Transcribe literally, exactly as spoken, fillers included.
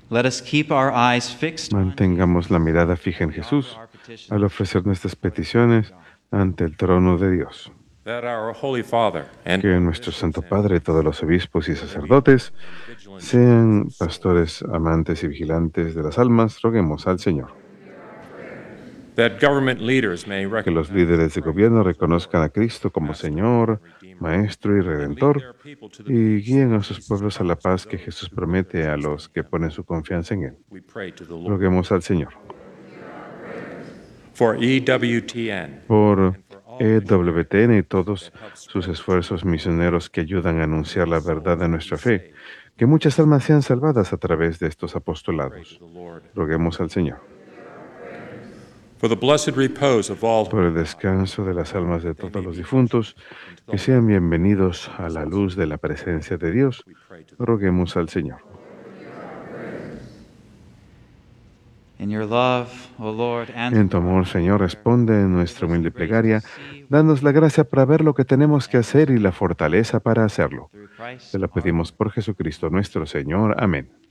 Let us keep our eyes fixed on Mantengamos la mirada fija en Jesús al ofrecer nuestras peticiones ante el trono de Dios. That our Holy Father and Que nuestro Santo Padre, todos los obispos y sacerdotes, sean pastores amantes y vigilantes de las almas, roguemos al Señor. that government leaders may Que los recognize líderes de gobierno reconozcan a Cristo como Señor, Maestro y Redentor y guíen a sus pueblos a la paz que Jesús promete a los que ponen su confianza en Él. we pray to the Lord. Roguemos al Señor. For E W T N, Por E W T N y todos sus esfuerzos misioneros que ayudan a anunciar la verdad de nuestra fe, que muchas almas sean salvadas a través de estos apostolados. Roguemos al Señor. for the blessed repose of all Por el descanso de las almas de todos los difuntos, que sean bienvenidos a la luz de la presencia de Dios, roguemos al Señor. in your love, O Lord, En and tu amor, Señor, responde en nuestra humilde plegaria, danos la gracia para ver lo que tenemos que hacer y la fortaleza para hacerlo. through Christ. Te la pedimos por Jesucristo nuestro Señor. Amén.